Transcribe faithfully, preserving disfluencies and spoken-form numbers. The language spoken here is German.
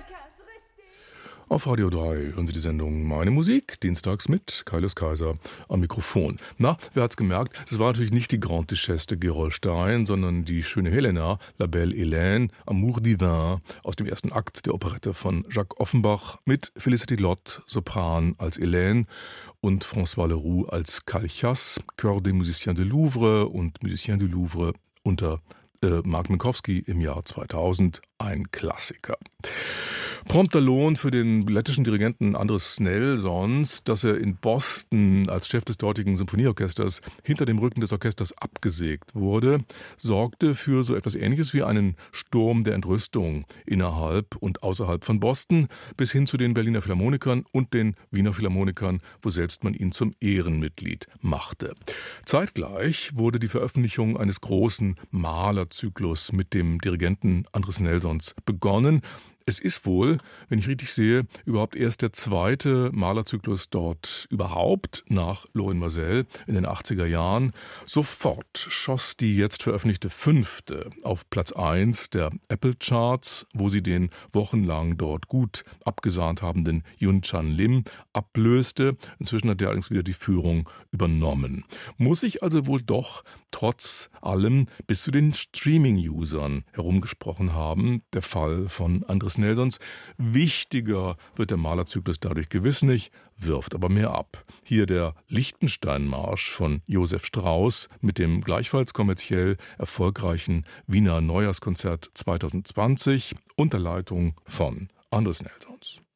Auf Radio drei hören Sie die Sendung Meine Musik, dienstags mit Kaius Kaiser am Mikrofon. Na, wer hat's gemerkt? Das war natürlich nicht die Grande Duchesse de Gerolstein, sondern die schöne Helena, La Belle Hélène, Amour divin, aus dem ersten Akt der Operette von Jacques Offenbach mit Felicity Lott, Sopran als Hélène und François Leroux als Calchas, Chœur des Musiciens du Louvre und Musiciens du Louvre unter äh, Mark Minkowski im Jahr zweitausend, ein Klassiker. Prompter Lohn für den lettischen Dirigenten Andris Nelsons, dass er in Boston als Chef des dortigen Symphonieorchesters hinter dem Rücken des Orchesters abgesägt wurde, sorgte für so etwas Ähnliches wie einen Sturm der Entrüstung innerhalb und außerhalb von Boston bis hin zu den Berliner Philharmonikern und den Wiener Philharmonikern, wo selbst man ihn zum Ehrenmitglied machte. Zeitgleich wurde die Veröffentlichung eines großen Malerzyklus mit dem Dirigenten Andris Nelsons begonnen. Es ist wohl, wenn ich richtig sehe, überhaupt erst der zweite Malerzyklus dort überhaupt nach Lorin Maazel in den achtziger Jahren. Sofort schoss die jetzt veröffentlichte fünfte auf Platz eins der Apple Charts, wo sie den wochenlang dort gut abgesahnt habenden Yun Chan Lim ablöste. Inzwischen hat er allerdings wieder die Führung übernommen. Muss sich also wohl doch trotz allem bis zu den Streaming-Usern herumgesprochen haben, der Fall von Andris Nelsons. Wichtiger wird der Malerzyklus dadurch gewiss nicht, wirft aber mehr ab. Hier der Lichtenstein-Marsch von Josef Strauss mit dem gleichfalls kommerziell erfolgreichen Wiener Neujahrskonzert zweitausendzwanzig unter Leitung von Andris Nelsons.